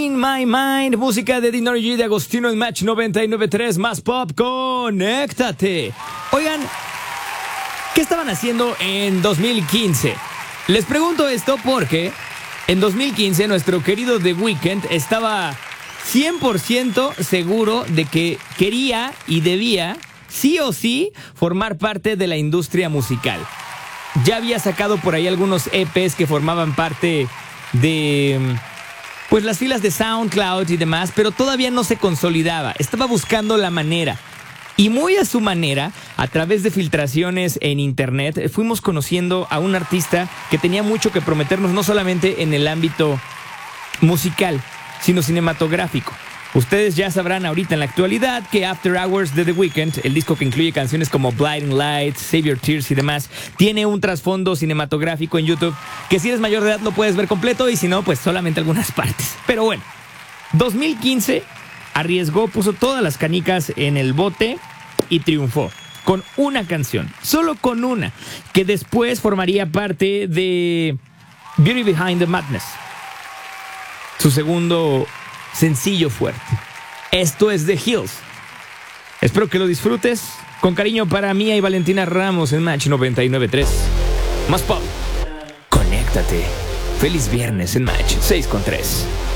In My Mind, música de Dinorgy de Agostino en Match 99.3, más pop, conéctate. Oigan, ¿qué estaban haciendo en 2015? Les pregunto esto porque en 2015 nuestro querido The Weeknd estaba 100% seguro de que quería y debía, sí o sí, formar parte de la industria musical. Ya había sacado por ahí algunos EPs que formaban parte de pues las filas de SoundCloud y demás, pero todavía no se consolidaba. Estaba buscando la manera. Y muy a su manera, a través de filtraciones en internet, fuimos conociendo a un artista que tenía mucho que prometernos, no solamente en el ámbito musical, sino cinematográfico. Ustedes ya sabrán ahorita en la actualidad que After Hours de The Weeknd, el disco que incluye canciones como Blinding Lights, Save Your Tears y demás, tiene un trasfondo cinematográfico en YouTube que si eres mayor de edad lo puedes ver completo y si no, pues solamente algunas partes. Pero bueno, 2015 arriesgó, puso todas las canicas en el bote y triunfó con una canción, solo con una, que después formaría parte de Beauty Behind the Madness, su segundo sencillo fuerte. Esto es The Hills. Espero que lo disfrutes. Con cariño para Mía y Valentina Ramos en Match 99.3. Más pop. Conéctate. Feliz viernes en Match 6.3.